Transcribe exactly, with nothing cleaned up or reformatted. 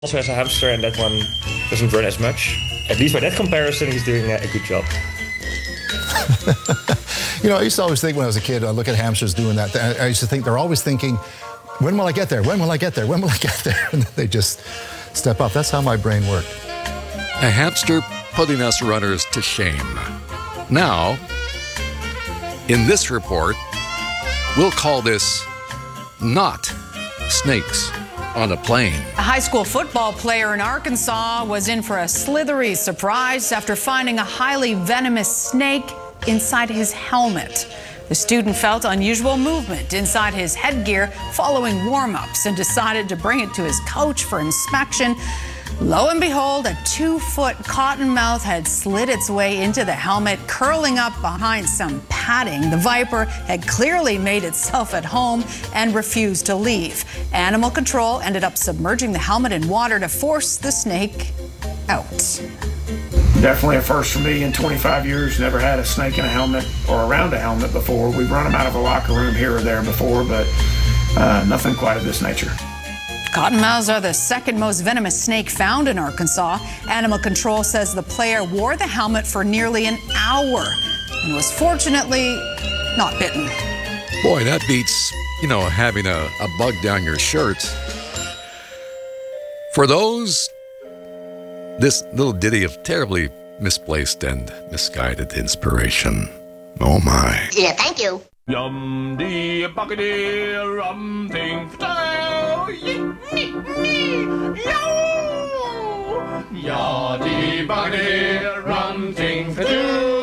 Also has a hamster, and that one doesn't run as much. At least by that comparison, he's doing a, a good job. You know, I used to always think when I was a kid, I look at hamsters doing that. I used to think they're always thinking, when will I get there? When will I get there? When will I get there? And then they just step up. That's how my brain worked. A hamster putting us runners to shame. Now, in this report, we'll call this not snakes on a plane. A high school football player in Arkansas was in for a slithery surprise after finding a highly venomous snake inside his helmet. The student felt unusual movement inside his headgear following warm-ups and decided to bring it to his coach for inspection. Lo and behold, a two-foot cottonmouth had slid its way into the helmet, curling up behind some padding. The viper had clearly made itself at home and refused to leave. Animal control ended up submerging the helmet in water to force the snake out. Definitely a first for me in twenty-five years. Never had a snake in a helmet or around a helmet before. We've run them out of a locker room here or there before, but uh, nothing quite of this nature. Cottonmouths are the second most venomous snake found in Arkansas. Animal control says the player wore the helmet for nearly an hour and was fortunately not bitten. Boy, that beats, you know, having a, a bug down your shirt. For those, this little ditty of terribly misplaced and misguided inspiration. Oh my. Yeah, thank you. Yum dee buckety rum ting fto yee nee nee yo ya dee buckety rum ting fto.